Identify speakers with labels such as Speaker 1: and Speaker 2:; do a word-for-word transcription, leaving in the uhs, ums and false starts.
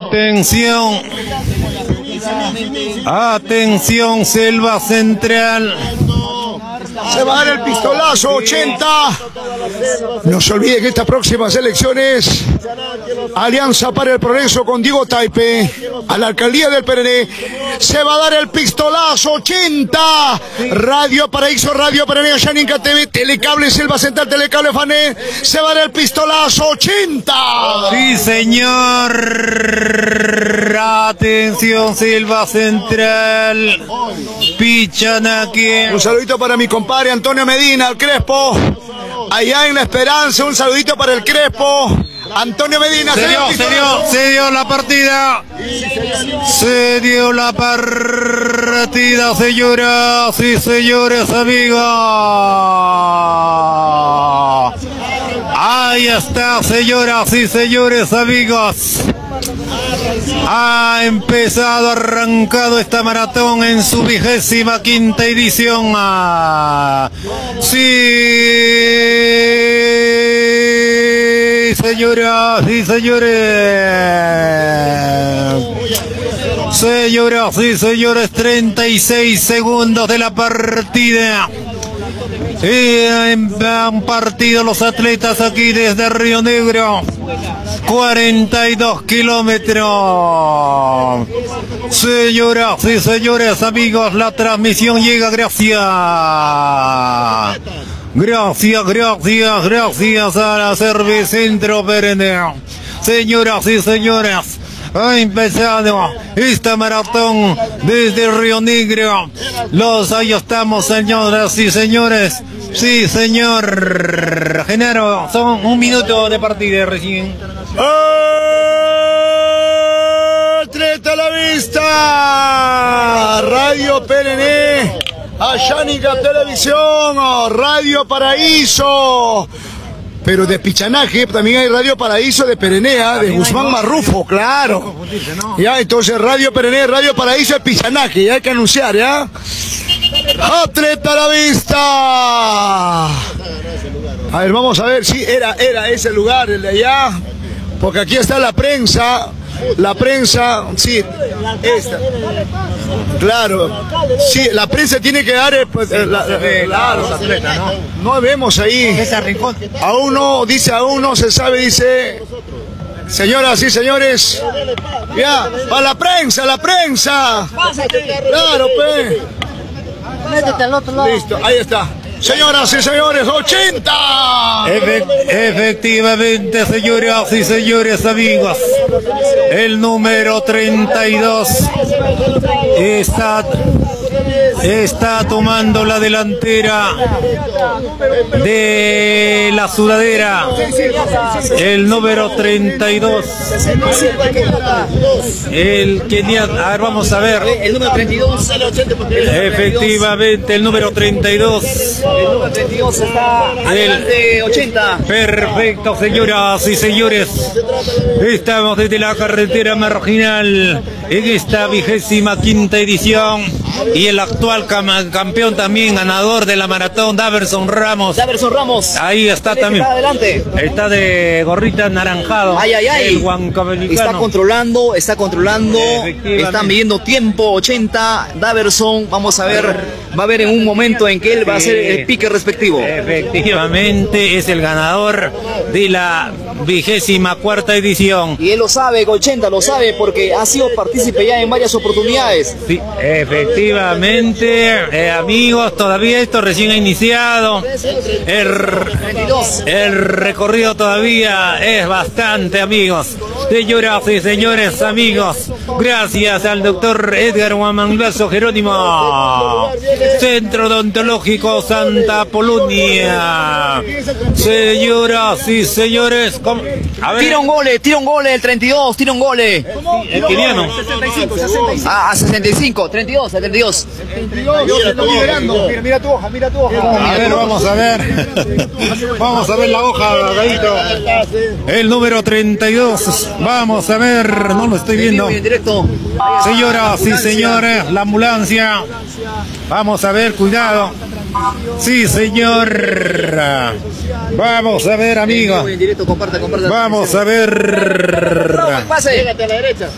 Speaker 1: Atención. Atención, Selva Central.
Speaker 2: Se va a dar el pistolazo, ochenta. No se olvide que estas próximas elecciones, Alianza para el Progreso con Diego Taipe a la alcaldía del P R D. Se va a dar el pistolazo, ochenta. Radio Paraíso, Radio P R D, Yaninca T V, Telecable Selva Central, Telecable Fané. Se va a dar el pistolazo, ochenta.
Speaker 1: Sí, señor. Atención, Selva Central. Pichanaqui.
Speaker 2: Un saludito para mi compadre Antonio Medina, el Crespo. Allá en La Esperanza, un saludito para el Crespo. Antonio Medina.
Speaker 1: Se dio, se dio, se dio la partida. Se dio la partida, señoras y señores, amigos. Ahí está, señoras y señores, amigos. Ha empezado, arrancado esta maratón en su vigésima quinta edición. Ah, sí, señoras y señores. Señoras y señores, treinta y seis segundos de la partida. Y han partido los atletas aquí desde Río Negro. cuarenta y dos kilómetros. Señoras y señores, amigos, la transmisión llega gracias. Gracias, gracias, gracias a la Cervicentro P R D. Señoras y señores, ha empezado esta maratón desde Río Negro. Los ahí estamos, señoras y señores. Sí, señor Genaro, son un minuto de partida recién.
Speaker 2: ¡Atleta a la vista! Radio P N D, Ayanica Televisión, Radio Paraíso. Pero de Pichanaje también hay Radio Paraíso de Perenea, de Guzmán Marrufo, claro. Ya, entonces Radio Perenea, Radio Paraíso de Pichanaje, ya hay que anunciar, ¿ya? ¡Atleta a la vista! A ver, vamos a ver, sí, era, era ese lugar, el de allá, porque aquí está la prensa, la prensa, sí, esta. Claro, sí, la prensa tiene que dar, pues, la, la, la, claro, ¿no? No vemos ahí, aún no, dice, aún no se sabe, dice, señoras y señores, ya, a la prensa, la prensa, claro, pe. Listo, ahí está. Señoras y señores, ochenta.
Speaker 1: Efe efectivamente, señoras y señores, amigos, el número treinta y dos está, está tomando la delantera de la sudadera. El número treinta y dos. El keniano, a ver, vamos a ver.
Speaker 3: El número treinta y dos.
Speaker 1: Efectivamente, el número treinta y dos.
Speaker 3: El número treinta y dos está adelante, ochenta.
Speaker 1: Perfecto, señoras y señores. Estamos desde la carretera marginal en esta vigésima quinta edición. Y el actual cam campeón también, ganador de la maratón, Daverson Ramos.
Speaker 3: Daverson Ramos.
Speaker 1: Ahí está también.
Speaker 3: Está adelante.
Speaker 1: Está de gorrita anaranjado.
Speaker 3: Ay, ay, ay.
Speaker 1: El huancabelicano.
Speaker 3: Está controlando, está controlando. Están midiendo tiempo, ochenta. Daverson, vamos a ver. Va a ver en un momento en que él va a hacer el pique respectivo.
Speaker 1: Efectivamente, es el ganador de la vigésima cuarta edición.
Speaker 3: Y él lo sabe, ochenta lo sabe, porque ha sido partícipe ya en varias oportunidades.
Speaker 1: Sí, efectivamente, eh, amigos, todavía esto recién ha iniciado. El, el recorrido todavía es bastante, amigos. Señoras y señores, amigos, gracias al doctor Edgar Guamanglazo Jerónimo. Centro Odontológico Santa Polonia. Señoras y señores, ¿cómo? A ver.
Speaker 3: Tira un gole, tira un gole, el treinta y dos, tira un gole.
Speaker 1: El keniano.
Speaker 3: Ah, a sesenta y cinco, treinta y dos, a treinta y dos.
Speaker 2: Mira, mira tu hoja, mira tu hoja.
Speaker 1: A ver, vamos a ver. Vamos a ver la hoja, Gadito. El número treinta y dos. Vamos a ver, no lo estoy viendo. Señoras y señores, la ambulancia. Vamos a ver, cuidado. Sí, señor. Vamos a ver, amigos. Vamos a ver.
Speaker 3: Pase.